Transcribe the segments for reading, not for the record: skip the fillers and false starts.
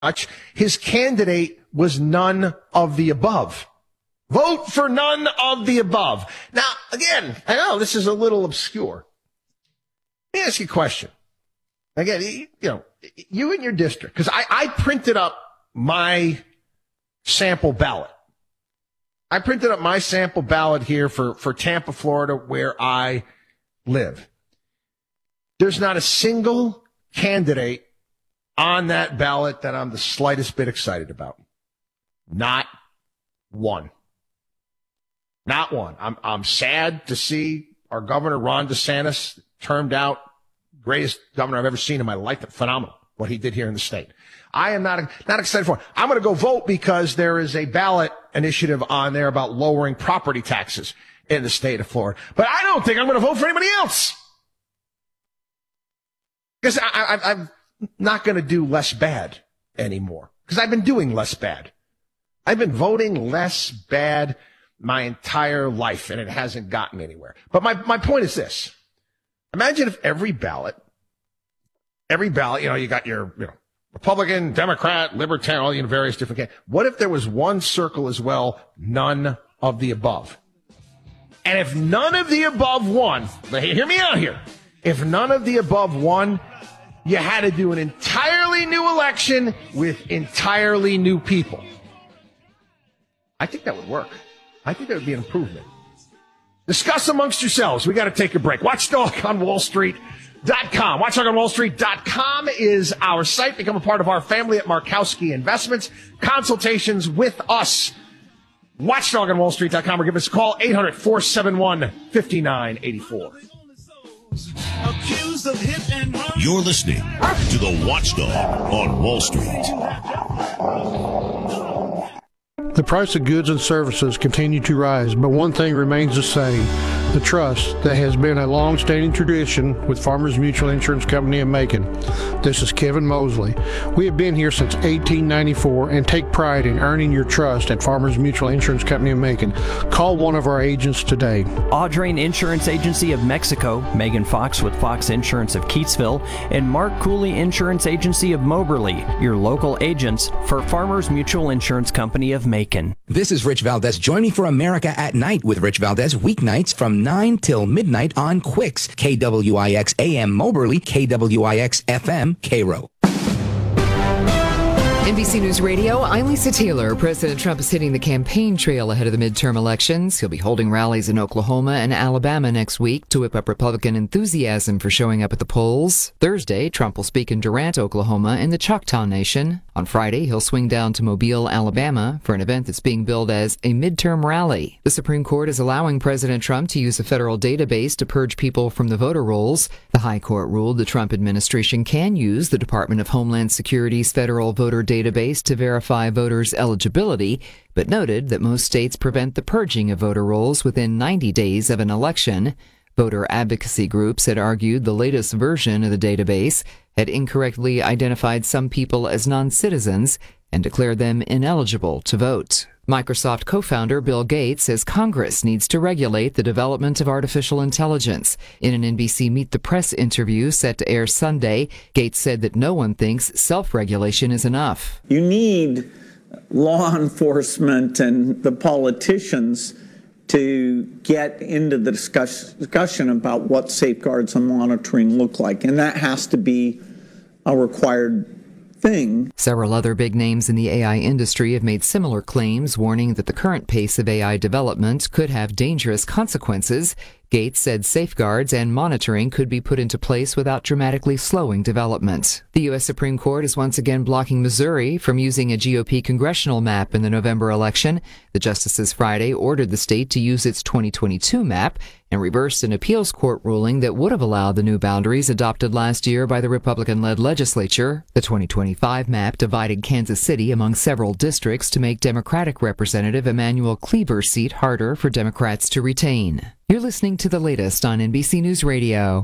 much. His candidate was none of the above. Vote for none of the above. Now, again, I know this is a little obscure. Let me ask you a question. Again, you in your district, because I printed up my sample ballot. I printed up my sample ballot here for Tampa, Florida, where I live. There's not a single candidate on that ballot that I'm the slightest bit excited about. Not one. Not one. I'm sad to see our governor, Ron DeSantis, termed out. Greatest governor I've ever seen in my life. Phenomenal what he did here in the state. I am not excited for it. I'm going to go vote because there is a ballot initiative on there about lowering property taxes in the state of Florida. But I don't think I'm going to vote for anybody else. Because I'm not going to do less bad anymore. Because I've been doing less bad. I've been voting less bad my entire life, and it hasn't gotten anywhere. But my point is this. Imagine if every ballot, you got your, Republican, Democrat, Libertarian, all various different candidates. What if there was one circle as well, none of the above? And if none of the above won, hear me out here. If none of the above won, you had to do an entirely new election with entirely new people. I think that would work. I think that would be an improvement. Discuss amongst yourselves. We got to take a break. Watchdog on Wall Street.com. WatchdogOnWallStreet.com is our site. Become a part of our family at Markowski Investments. Consultations with us. WatchdogOnWallStreet.com or give us a call, 800-471-5984. You're listening to the Watchdog on Wall Street. The price of goods and services continue to rise, but one thing remains the same: the trust that has been a long-standing tradition with Farmers Mutual Insurance Company of Macon. This is Kevin Mosley. We have been here since 1894 and take pride in earning your trust at Farmers Mutual Insurance Company of Macon. Call one of our agents today. Audrain Insurance Agency of Mexico, Megan Fox with Fox Insurance of Keatsville, and Mark Cooley Insurance Agency of Moberly, your local agents for Farmers Mutual Insurance Company of Macon. This is Rich Valdez. Join me for America at Night with Rich Valdez weeknights from 9 till midnight on Quicks, KWIX AM Moberly, KWIX FM Cairo. NBC News Radio, I'm Lisa Taylor. President Trump is hitting the campaign trail ahead of the midterm elections. He'll be holding rallies in Oklahoma and Alabama next week to whip up Republican enthusiasm for showing up at the polls. Thursday, Trump will speak in Durant, Oklahoma, in the Choctaw Nation. On Friday, he'll swing down to Mobile, Alabama, for an event that's being billed as a midterm rally. The Supreme Court is allowing President Trump to use a federal database to purge people from the voter rolls. The High Court ruled the Trump administration can use the Department of Homeland Security's federal voter database to verify voters' eligibility, but noted that most states prevent the purging of voter rolls within 90 days of an election. Voter advocacy groups had argued the latest version of the database had incorrectly identified some people as non-citizens and declared them ineligible to vote. Microsoft co-founder Bill Gates says Congress needs to regulate the development of artificial intelligence. In an NBC Meet the Press interview set to air Sunday, Gates said that no one thinks self-regulation is enough. You need law enforcement and the politicians to get into the discussion about what safeguards and monitoring look like, and that has to be a required thing. Several other big names in the AI industry have made similar claims, warning that the current pace of AI development could have dangerous consequences. Gates said safeguards and monitoring could be put into place without dramatically slowing development. The U.S. Supreme Court is once again blocking Missouri from using a GOP congressional map in the November election. The justices Friday ordered the state to use its 2022 map and reversed an appeals court ruling that would have allowed the new boundaries adopted last year by the Republican-led legislature. The 2025 map divided Kansas City among several districts to make Democratic Representative Emanuel Cleaver's seat harder for Democrats to retain. You're listening to the latest on NBC News Radio.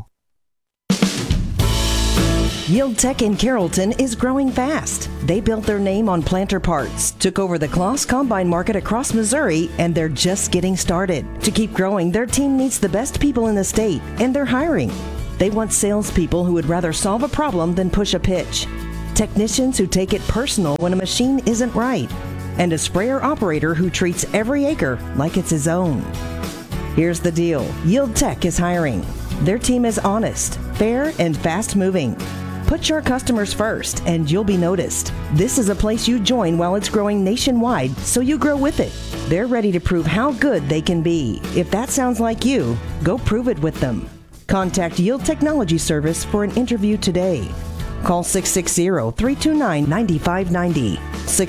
Yield Tech in Carrollton is growing fast. They built their name on planter parts, took over the Kloss Combine market across Missouri, and they're just getting started. To keep growing, their team needs the best people in the state, and they're hiring. They want salespeople who would rather solve a problem than push a pitch. technicians who take it personal when a machine isn't right, and a sprayer operator who treats every acre like it's his own. Here's the deal. Yield Tech is hiring. Their team is honest, fair, and fast-moving. Put your customers first, and you'll be noticed. This is a place you join while it's growing nationwide, so you grow with it. They're ready to prove how good they can be. If that sounds like you, go prove it with them. Contact Yield Technology Service for an interview today. Call 660-329-9590,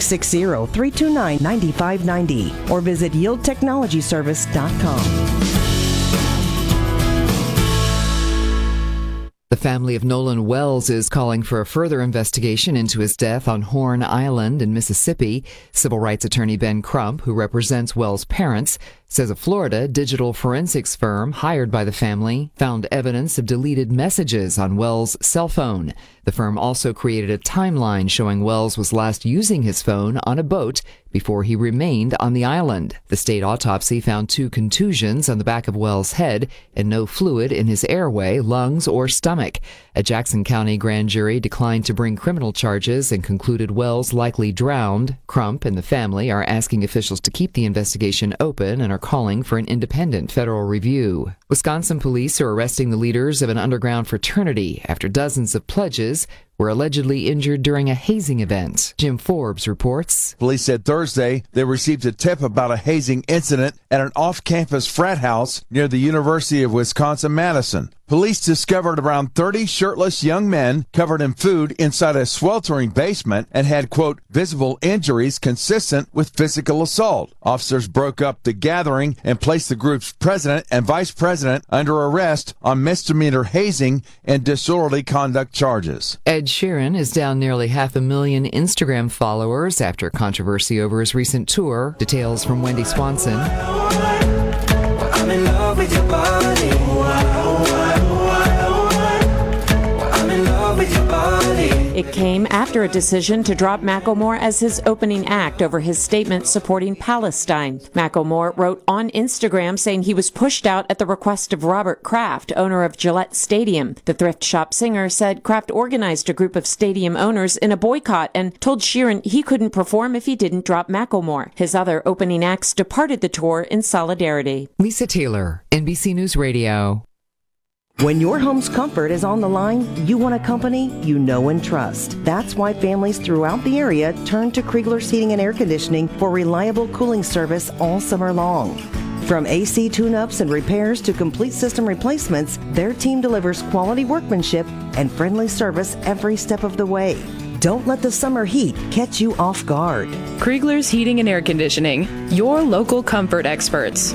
660-329-9590, or visit yieldtechnologyservice.com. The family of Nolan Wells is calling for a further investigation into his death on Horn Island in Mississippi. Civil rights attorney Ben Crump, who represents Wells' parents, says a Florida digital forensics firm hired by the family found evidence of deleted messages on Wells' cell phone. The firm also created a timeline showing Wells was last using his phone on a boat before he remained on the island. The state autopsy found 2 contusions on the back of Wells' head and no fluid in his airway, lungs, or stomach. A Jackson County grand jury declined to bring criminal charges and concluded Wells likely drowned. Crump and the family are asking officials to keep the investigation open and are calling for an independent federal review. Wisconsin police are arresting the leaders of an underground fraternity after dozens of pledges were allegedly injured during a hazing event. Jim Forbes reports. Police said Thursday they received a tip about a hazing incident at an off-campus frat house near the University of Wisconsin-Madison. Police discovered around 30 shirtless young men covered in food inside a sweltering basement and had, quote, visible injuries consistent with physical assault. Officers broke up the gathering and placed the group's president and vice president under arrest on misdemeanor hazing and disorderly conduct charges. Ed Sheeran is down nearly 500,000 Instagram followers after controversy over his recent tour. Details from Wendy Swanson. I'm in love with your body. I'm in love with your body. It came after a decision to drop Macklemore as his opening act over his statement supporting Palestine. Macklemore wrote on Instagram saying he was pushed out at the request of Robert Kraft, owner of Gillette Stadium. The thrift shop singer said Kraft organized a group of stadium owners in a boycott and told Sheeran he couldn't perform if he didn't drop Macklemore. His other opening acts departed the tour in solidarity. Lisa Taylor, NBC News Radio. When your home's comfort is on the line, you want a company you know and trust. That's why families throughout the area turn to Kriegler's Heating and Air Conditioning for reliable cooling service all summer long. From AC tune-ups and repairs to complete system replacements, their team delivers quality workmanship and friendly service every step of the way. Don't let the summer heat catch you off guard. Kriegler's Heating and Air Conditioning, your local comfort experts.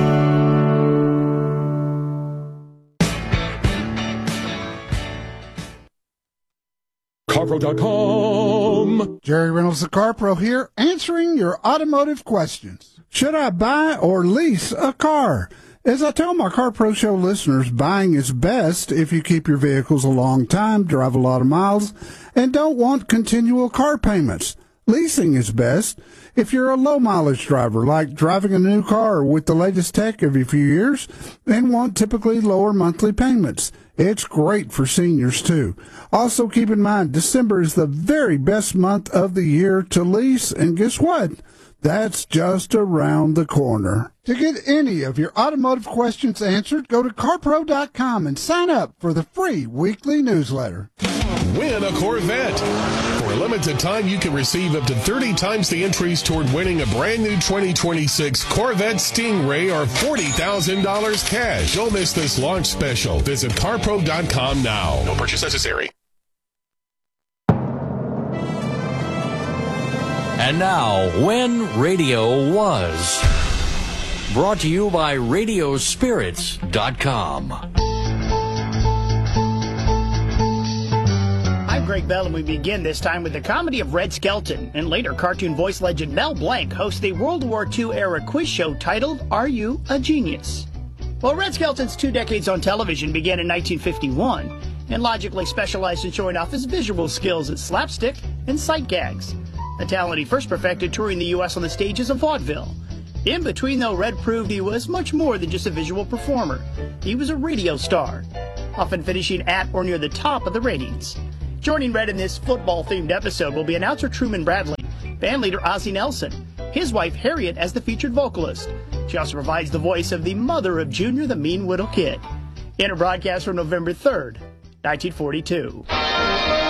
CarPro.com. Jerry Reynolds, the CarPro here, answering your automotive questions. Should I buy or lease a car? As I tell my CarPro Show listeners, buying is best if you keep your vehicles a long time, drive a lot of miles, and don't want continual car payments. Leasing is best if you're a low-mileage driver, like driving a new car with the latest tech every few years, and want typically lower monthly payments. It's great for seniors, too. Also, keep in mind, December is the very best month of the year to lease, and guess what? That's just around the corner. To get any of your automotive questions answered, go to CarPro.com and sign up for the free weekly newsletter. Win a Corvette. For a limited time, you can receive up to 30 times the entries toward winning a brand new 2026 Corvette Stingray or $40,000 cash. Don't miss this launch special. Visit CarPro.com now. No purchase necessary. And now, When Radio Was. Brought to you by Radiospirits.com. I'm Greg Bell, and we begin this time with the comedy of Red Skelton. And later, cartoon voice legend Mel Blanc hosts the World War II-era quiz show titled, Are You a Genius? Well, Red Skelton's 2 decades on television began in 1951 and logically specialized in showing off his visual skills at slapstick and sight gags. A talent he first perfected touring the U.S. on the stages of vaudeville. In between, though, Red proved he was much more than just a visual performer. He was a radio star, often finishing at or near the top of the ratings. Joining Red in this football-themed episode will be announcer Truman Bradley, bandleader Ozzie Nelson, his wife Harriet as the featured vocalist. She also provides the voice of the mother of Junior the Mean Little Kid. In a broadcast from November 3rd, 1942.